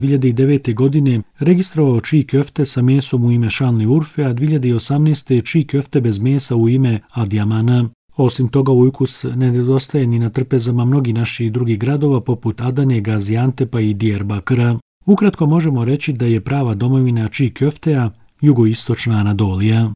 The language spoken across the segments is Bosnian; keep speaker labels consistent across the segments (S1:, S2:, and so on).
S1: 2009. godine registrovao čiji köfte sa mesom u ime Šanli Urfe, a 2018. čiji köfte bez mesa u ime Adjamana. Osim toga, ovaj ukus ne nedostaje ni na trpezama mnogih naših drugih gradova poput Adane, Gaziantepa i Diyarbakıra. Ukratko možemo reći da je prava domovina čiji köftea jugoistočna Anadolija.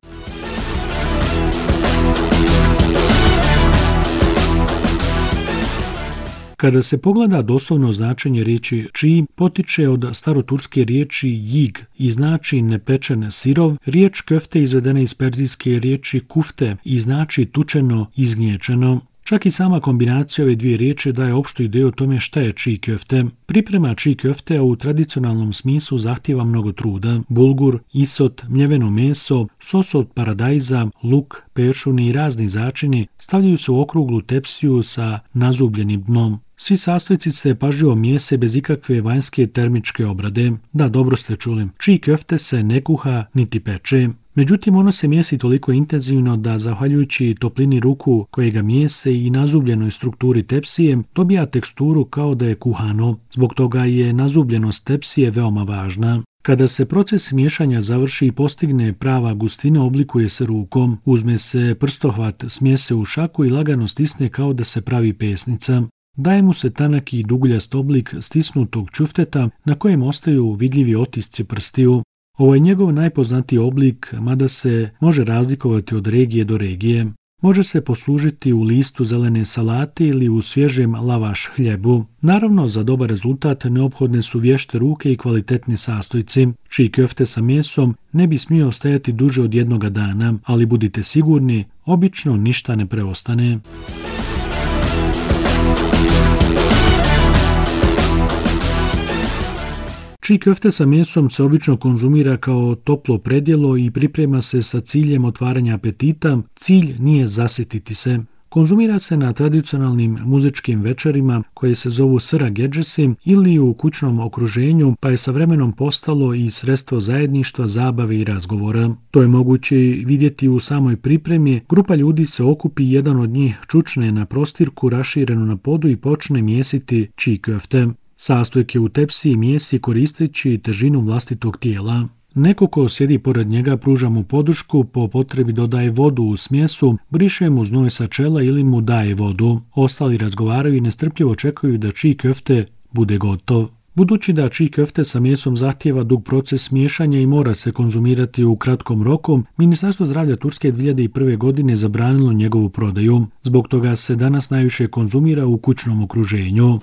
S1: Kada se pogleda doslovno značenje riječi čiji, potiče od staroturske riječi jig i znači nepečen sirov, riječ köfte izvedena iz perzijske riječi kufte i znači tučeno, izgnječeno. Čak i sama kombinacija ove dvije riječi daje opštu ideju o tome šta je čiji köfte. Priprema čiji köfte u tradicionalnom smislu zahtijeva mnogo truda. Bulgur, isot, mljeveno meso, sos od paradajza, luk, peršuni i razni začini stavljaju se u okruglu tepsiju sa nazubljenim dnom. Svi sastojci se pažljivo mijese bez ikakve vanjske termičke obrade. Da, dobro ste čuli. Čiji köfte se ne kuha niti peče. Međutim, ono se mijesi toliko intenzivno da, zahvaljujući toplini ruku koje ga mijese i nazubljenoj strukturi tepsije, dobija teksturu kao da je kuhano. Zbog toga je nazubljenost tepsije veoma važna. Kada se proces miješanja završi i postigne prava gustina, oblikuje se rukom. Uzme se prstohvat, smjese u šaku i lagano stisne kao da se pravi pesnica. Daje mu se tanak i duguljast oblik stisnutog čufteta na kojem ostaju vidljivi otisci prstiju. Ovo je njegov najpoznatiji oblik, mada se može razlikovati od regije do regije. Može se poslužiti u listu zelene salate ili u svježem lavaš hljebu. Naravno, za dobar rezultat neophodne su vješte ruke i kvalitetni sastojci. Čiji köfte sa mesom ne bi smio stajati duže od jednoga dana, ali budite sigurni, obično ništa ne preostane. Čiji köfte sa mesom se obično konzumira kao toplo predjelo i priprema se sa ciljem otvaranja apetita. Cilj nije zasititi se. Konzumira se na tradicionalnim muzičkim večerima koje se zovu sıra gecesi ili u kućnom okruženju, pa je sa vremenom postalo i sredstvo zajedništva, zabave i razgovora. To je moguće vidjeti u samoj pripremi. Grupa ljudi se okupi, jedan od njih čučne na prostirku raširenu na podu i počne mijesiti čiji köfte. Sastojke u tepsiji mijesi koristeći težinu vlastitog tijela. Neko ko sjedi pored njega pruža mu podršku, po potrebi dodaje vodu u smjesu, briše mu znoj sa čela ili mu daje vodu. Ostali razgovaraju i nestrpljivo čekaju da čiji köfte bude gotov. Budući da čiji köfte sa mesom zahtijeva dug proces miješanja i mora se konzumirati u kratkom roku, Ministarstvo zdravlja Turske 2001. godine zabranilo njegovu prodaju. Zbog toga se danas najviše konzumira u kućnom okruženju.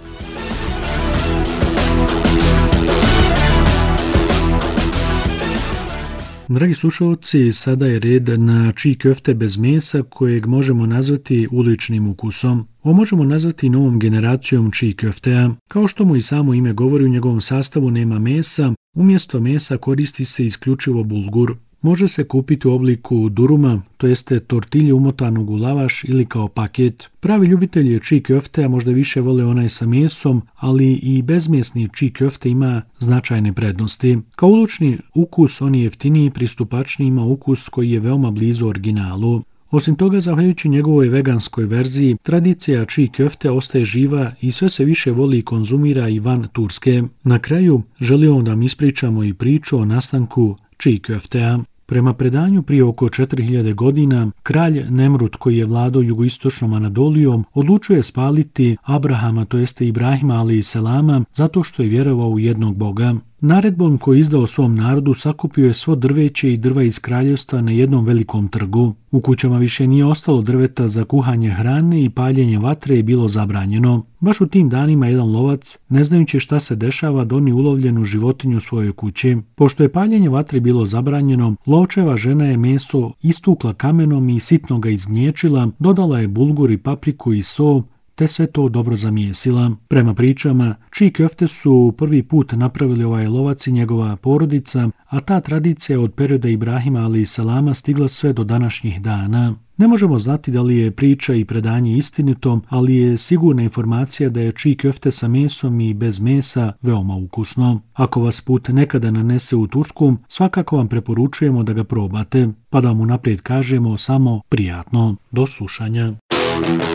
S1: Dragi slušalci, sada je red na čiji köfte bez mesa kojeg možemo nazvati uličnim ukusom. Ovo možemo nazvati novom generacijom čiji köftea. Kao što mu i samo ime govori, u njegovom sastavu nema mesa, umjesto mesa koristi se isključivo bulgur. Može se kupiti u obliku duruma, to jeste tortilje umotanog u lavaš ili kao paket. Pravi ljubitelji čiji köftea možda više vole onaj sa mesom, ali i bezmesni čiji köfte ima značajne prednosti. Kao ulični ukus on je jeftiniji, pristupačniji, ima ukus koji je veoma blizu originalu. Osim toga, zahvaljujući njegovoj veganskoj verziji, tradicija čiji köfte ostaje živa i sve se više voli i konzumira i van Turske. Na kraju, želimo da vam ispričamo i priču o nastanku čiji köftea. Prema predanju prije oko 4000 godina, kralj Nemrut, koji je vladao jugoistočnom Anadolijom, odlučuje spaliti Abrahama, to jeste Ibrahima alejselama, zato što je vjerovao u jednog Boga. Naredbom koju je izdao svom narodu sakupio je svo drveće i drva iz kraljevstva na jednom velikom trgu. U kućama više nije ostalo drveta za kuhanje hrane i paljenje vatre je bilo zabranjeno. Baš u tim danima jedan lovac, ne znajući šta se dešava, doni ulovljenu životinju u svojoj kući. Pošto je paljenje vatre bilo zabranjeno, lovčeva žena je meso istukla kamenom i sitno ga izgnječila, dodala je bulgur i papriku i so, te sve to dobro zamijesila. Prema pričama, čiji köfte su prvi put napravili ovaj lovac i njegova porodica, a ta tradicija od perioda Ibrahima alejselama stigla sve do današnjih dana. Ne možemo znati da li je priča i predanje istinito, ali je sigurna informacija da je čiji köfte sa mesom i bez mesa veoma ukusno. Ako vas put nekada nanese u Tursku, svakako vam preporučujemo da ga probate, pa da vam unaprijed kažemo samo prijatno. Do slušanja.